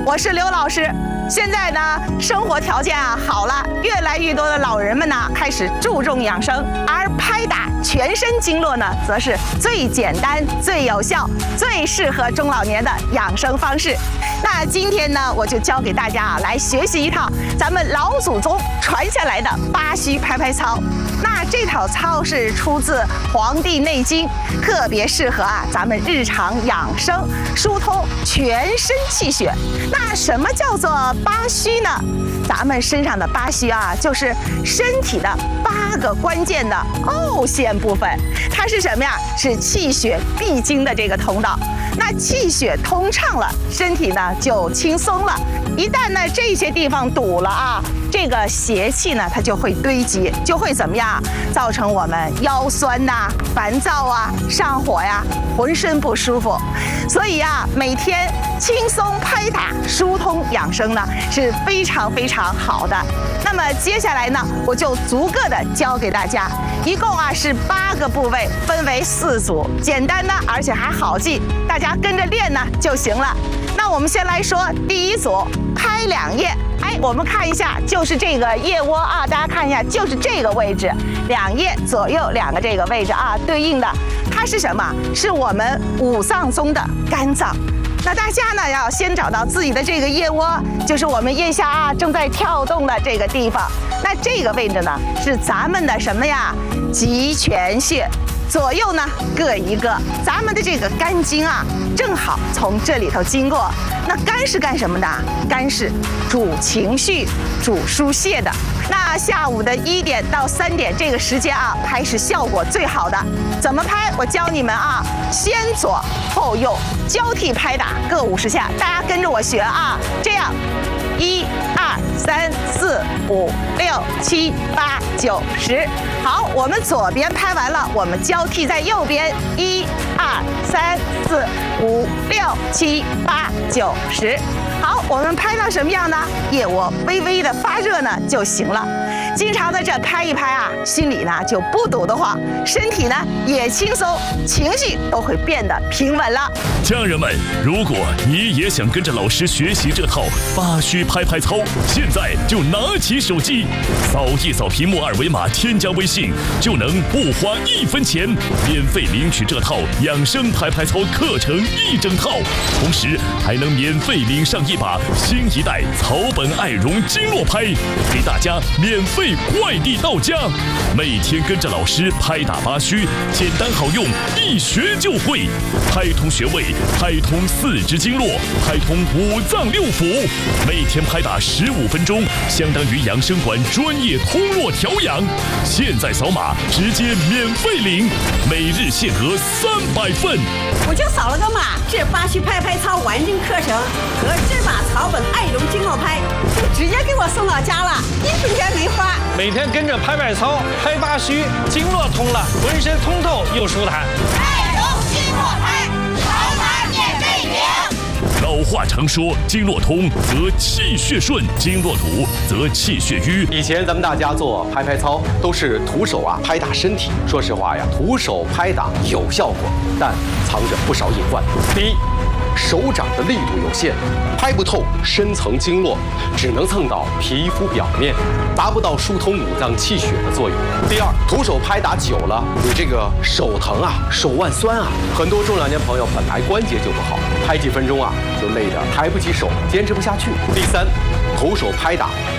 我是刘老师。现在呢，生活条件好了，越来越多的老人们呢开始注重养生，而拍打全身经络呢，则是最简单、最有效、最适合中老年的养生方式。那今天呢，我就教给大家来学习一套咱们老祖宗传下来的八虚拍拍操。那这套操是出自《黄帝内经》，特别适合咱们日常养生，疏通全身气血。那什么叫做八虚呢？咱们身上的八虚就是身体的8个关键的凹陷部分。它是什么呀？是气血必经的这个通道。那气血通畅了，身体呢就轻松了。一旦呢这些地方堵了这个邪气呢它就会堆积，就会怎么样？造成我们腰酸烦躁上火浑身不舒服。所以每天轻松拍打疏通养生呢是非常非常好的。那么接下来呢，我就逐个的教给大家，一共是8个部位，分为4组，简单的而且还好记，大家跟着练呢就行了。那我们先来说第一组，拍2腋。我们看一下，就是这个腋窝大家看一下，就是这个位置，2腋左右2个这个位置对应的，它是什么？是我们5脏中的肝脏。那大家呢要先找到自己的这个腋窝，就是我们腋下正在跳动的这个地方。那这个位置呢是咱们的什么呀？极泉穴。左右呢各一个，咱们的这个肝经正好从这里头经过。那肝是干什么的？肝是主情绪、主疏泄的。那下午的1点到3点这个时间拍是效果最好的。怎么拍？我教你们先左后右交替拍打，各50下，大家跟着我学这样，1、2、3、4、5、6、7、8、9、10。好，我们左边拍完了，我们交替在右边，1、2、3、4、5、6、7、8、9、10。好，我们拍到什么样呢？腋窝微微的发热呢就行了。经常的这拍一拍心里呢就不堵得慌，身体呢也轻松，情绪都会变得平稳了。 家人们，如果你也想跟着老师学习这套八虚拍拍操，现在就拿起手机，扫一扫屏幕2维码，添加微信，就能不花1分钱，免费领取这套养生拍拍操课程1整套，同时还能免费领上一把新一代草本爱绒经络拍，给大家免费快递到家。每天跟着老师拍打八虚，简单好用，一学就会，拍通穴位，拍通4肢经络，拍通5脏6腑。每天拍打15分钟，相当于养生馆专业通络调养。现在扫码直接免费领，每日限额300份。 我就扫了个码，这八虚拍拍操完整课程和这把草本爱绒经络拍就直接给我送到家了，1分钱没花。 每天跟着拍拍操，拍八虚，经络通了，浑身通透又舒坦。 爱绒经络拍，扫码免费领。 老话常说，经络通则气血顺，经络堵则气血瘀。 以前咱们大家做拍拍操都是徒手拍打身体，说实话徒手拍打有效果，但藏着不少隐患。第一，手掌的力度有限，拍不透深层经络，只能蹭到皮肤表面，达不到疏通5脏气血的作用。第二，徒手拍打久了，你这个手疼手腕酸很多中老年朋友本来关节就不好，拍几分钟就累得抬不起手，坚持不下去。第三，徒手拍打